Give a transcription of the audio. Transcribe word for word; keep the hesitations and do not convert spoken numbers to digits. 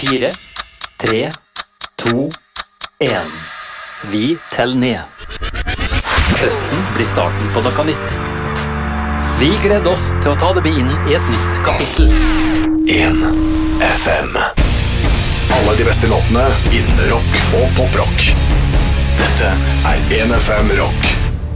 fire, tre, to, en. Vi teller ned. Høsten blir starten på noe nytt. Vi gleder oss til å ta det inn i et nytt kapittel. en F M. Alle de beste låtene innen rock og poprock. Dette er en F M Rock.